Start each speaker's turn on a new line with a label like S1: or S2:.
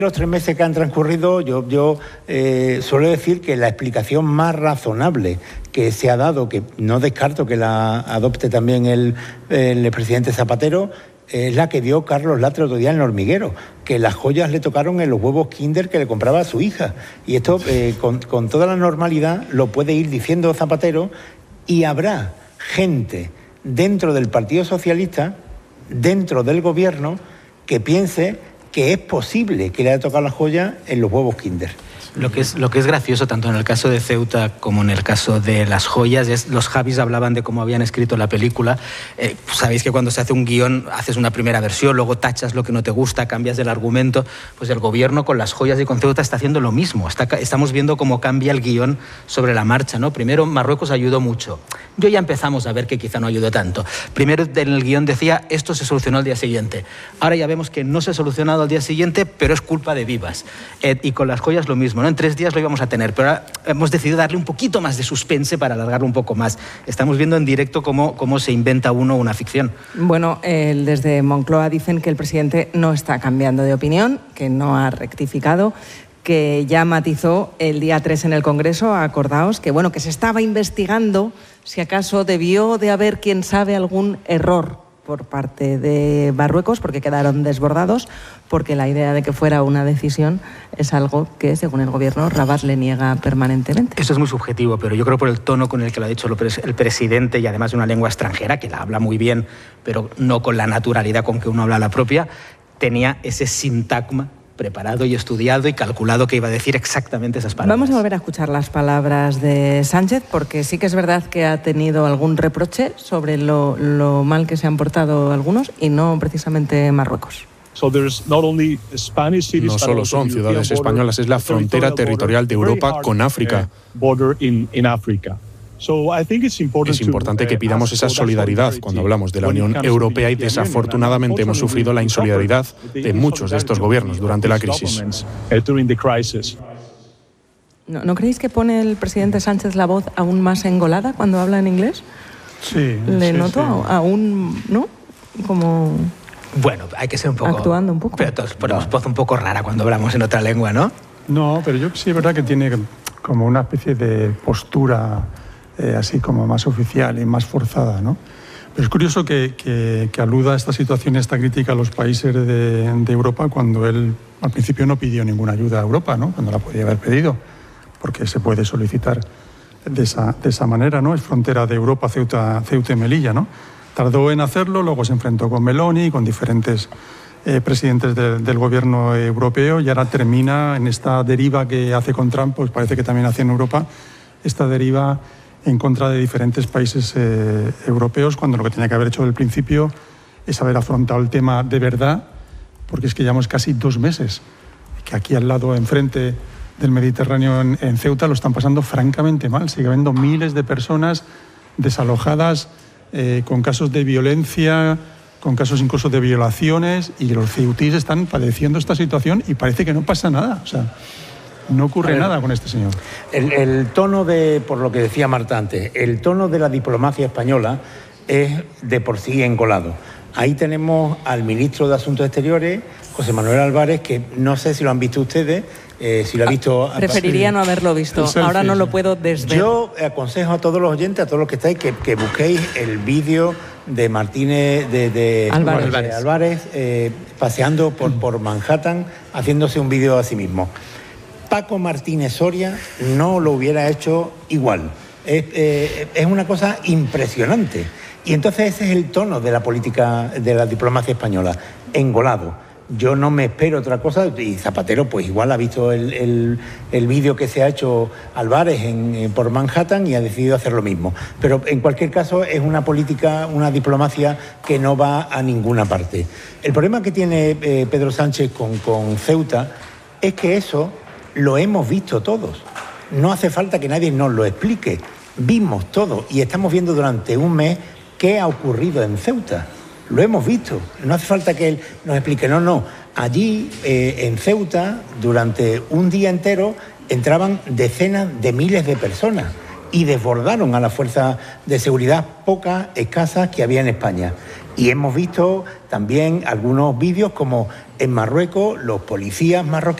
S1: Los 3 meses que han transcurrido, yo suelo decir que la explicación más razonable que se ha dado, que no descarto que la adopte también el presidente Zapatero, es la que dio Carlos Latre otro día en El Hormiguero, que las joyas le tocaron en los huevos Kinder que le compraba a su hija. Y esto, con toda la normalidad, lo puede ir diciendo Zapatero, y habrá gente dentro del Partido Socialista, dentro del gobierno, que piense que es posible que le haya tocado la joya en los huevos Kinder.
S2: Lo que es gracioso, tanto en el caso de Ceuta como en el caso de las joyas, es los Javis hablaban de cómo habían escrito la película. Sabéis que cuando se hace un guión, haces una primera versión, luego tachas lo que no te gusta, cambias el argumento. Pues el gobierno con las joyas y con Ceuta está haciendo lo mismo. Estamos viendo cómo cambia el guión sobre la marcha, ¿no? Primero, Marruecos ayudó mucho. Yo ya empezamos a ver que quizá no ayudó tanto. Primero, en el guión decía, esto se solucionó al día siguiente. Ahora ya vemos que no se ha solucionado al día siguiente, pero es culpa de Vivas. Y con las joyas lo mismo, ¿no? En 3 días lo íbamos a tener, pero ahora hemos decidido darle un poquito más de suspense para alargarlo un poco más. Estamos viendo en directo cómo se inventa uno una ficción.
S3: Bueno, desde Moncloa dicen que el presidente no está cambiando de opinión, que no ha rectificado, que ya matizó el día 3 en el Congreso, acordaos, que bueno, que se estaba investigando si acaso debió de haber, quién sabe, algún error por parte de Marruecos, porque quedaron desbordados, porque la idea de que fuera una decisión es algo que, según el gobierno, Rabat le niega permanentemente.
S2: Eso es muy subjetivo, pero yo creo por el tono con el que lo ha dicho el presidente, y además de una lengua extranjera, que la habla muy bien, pero no con la naturalidad con que uno habla la propia, tenía ese sintagma preparado y estudiado y calculado que iba a decir exactamente esas palabras.
S3: Vamos a volver a escuchar las palabras de Sánchez, porque sí que es verdad que ha tenido algún reproche sobre lo mal que se han portado algunos, y no precisamente Marruecos.
S4: No solo son ciudades españolas, es la frontera territorial de Europa con África. Es importante que pidamos esa solidaridad cuando hablamos de la Unión Europea, y desafortunadamente hemos sufrido la insolidaridad de muchos de estos gobiernos durante la crisis.
S3: ¿No creéis que pone el presidente Sánchez la voz aún más engolada cuando habla en inglés?
S5: Sí.
S3: Le noto aún, ¿no? Como...
S2: Bueno, hay que ser un poco...
S3: Actuando un poco.
S2: Pero todos ponemos voz un poco rara cuando hablamos en otra lengua, ¿no?
S5: No, pero yo sí es verdad que tiene como una especie de postura así como más oficial y más forzada, ¿no? Pero es curioso que aluda a esta situación, esta crítica a los países de Europa, cuando él al principio no pidió ninguna ayuda a Europa, ¿no? Cuando la podía haber pedido, porque se puede solicitar de esa manera, ¿no? Es frontera de Europa, Ceuta y Melilla, ¿no? Tardó en hacerlo, luego se enfrentó con Meloni, con diferentes presidentes del gobierno europeo, y ahora termina en esta deriva que hace con Trump, pues parece que también hace en Europa, esta deriva en contra de diferentes países europeos, cuando lo que tenía que haber hecho desde el principio es haber afrontado el tema de verdad, porque es que llevamos casi 2 meses, que aquí al lado, enfrente del Mediterráneo, en Ceuta, lo están pasando francamente mal. Sigue habiendo miles de personas desalojadas, con casos de violencia, con casos incluso de violaciones, y los ceutíes están padeciendo esta situación y parece que no pasa nada. O sea, no ocurre nada con este señor.
S1: El tono por lo que decía Marta antes, el tono de la diplomacia española es de por sí engolado. Ahí tenemos al ministro de Asuntos Exteriores, José Manuel Álvarez, que no sé si lo han visto ustedes, si lo ha visto...
S3: Preferiría no haberlo visto, ahora no lo puedo desver.
S1: Yo aconsejo a todos los oyentes, a todos los que estáis, que busquéis el vídeo de Martínez, de Álvarez, paseando por Manhattan, haciéndose un vídeo a sí mismo. Paco Martínez Soria no lo hubiera hecho igual. Es una cosa impresionante. Y entonces ese es el tono de la política, de la diplomacia española, engolado. Yo no me espero otra cosa, y Zapatero pues igual ha visto el vídeo que se ha hecho Álvarez por Manhattan y ha decidido hacer lo mismo. Pero en cualquier caso es una política, una diplomacia que no va a ninguna parte. El problema que tiene Pedro Sánchez con Ceuta es que eso lo hemos visto todos. No hace falta que nadie nos lo explique. Vimos todo y estamos viendo durante un mes qué ha ocurrido en Ceuta. Lo hemos visto. No hace falta que él nos explique. No. Allí, en Ceuta, durante un día entero, entraban decenas de miles de personas y desbordaron a las fuerzas de seguridad pocas, escasas que había en España. Y hemos visto también algunos vídeos como en Marruecos los policías marroquíes